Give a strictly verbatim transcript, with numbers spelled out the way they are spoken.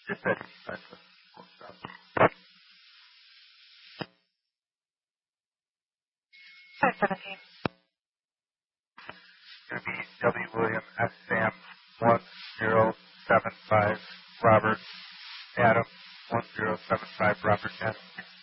Just that specialist. Full stop. five seventeen. It's going to be W. William S. Sam one zero seven five Robert Adam one zero seven five Robert Adam.